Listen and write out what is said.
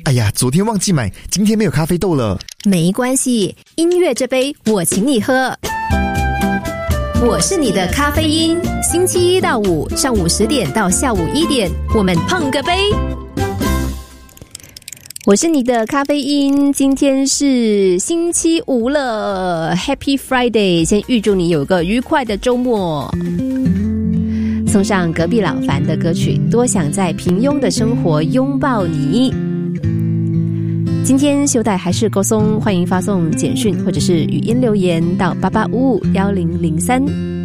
哎呀，昨天忘记买，今天没有咖啡豆了。 没关系，音乐这杯我请你喝。我是你的咖啡因，星期一到五上午10点到下午1点，我们碰个杯。我是你的咖啡因，今天是星期五了 ，Happy Friday！ 先预祝你有个愉快的周末。送上隔壁老樊的歌曲《多想在平庸的生活拥抱你》。今天休代还是勾松，欢迎发送简讯或者是语音留言到88551003。